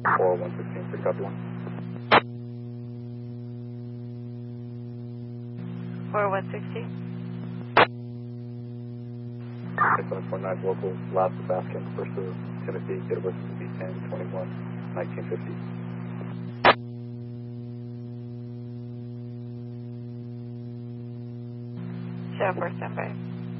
40116, pretty copy 1. 4160. 749 local, Lab Sebastian, first of Timothy, date of birth is 10/21/1950. Show for standby.